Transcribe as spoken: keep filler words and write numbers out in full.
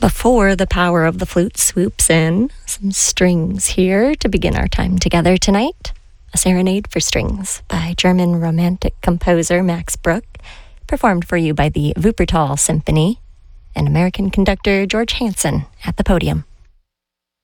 Before the power of the flute swoops in, some strings here to begin our time together tonight. A Serenade for Strings by German Romantic composer Max Bruch, performed for you by the Wuppertal Symphony and American conductor George Hansen at the podium.